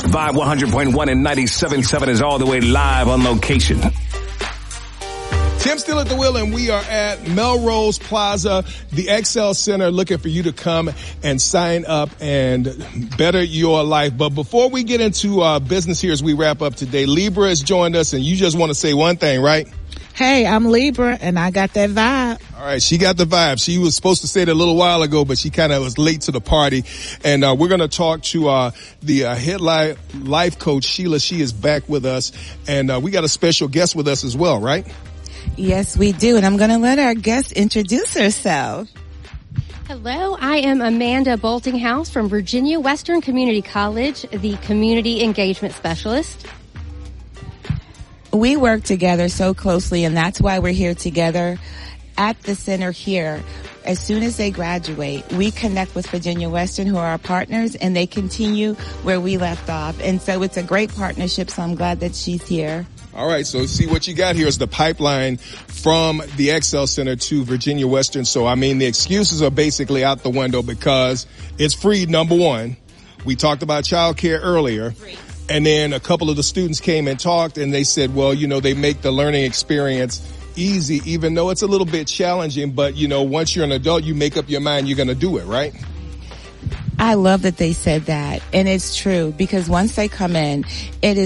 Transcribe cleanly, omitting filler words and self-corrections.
Vibe 100.1 and 97.7 is all the way live on location. Tim still at the wheel, and we are at Melrose Plaza, the Excel Center, looking for you to come and sign up and better your life. But before we get into business here as we wrap up today, Libra has joined us, and you just want to say one thing, right? Hey, I'm Libra, and I got that vibe. All right, she got the vibe. She was supposed to say it a little while ago, but she kind of was late to the party. And we're going to talk to the head life coach, Sheila. She is back with us, and we got a special guest with us as well, right? Yes, we do, and I'm going to let our guest introduce herself. Hello, I am Amanda Boltinghouse from Virginia Western Community College, the Community Engagement Specialist. We work together so closely, and that's why we're here together at the center here. As soon as they graduate, we connect with Virginia Western, who are our partners, and they continue where we left off. And so it's a great partnership, so I'm glad that she's here. All right, so see what you got here is the pipeline from the Excel Center to Virginia Western. So, I mean, the excuses are basically out the window because it's free, number one. We talked about childcare earlier. Free. And then a couple of the students came and talked, and they said, well, you know, they make the learning experience easy, even though it's a little bit challenging. But, you know, once you're an adult, you make up your mind you're going to do it, right? I love that they said that, and it's true, because once they come in, it is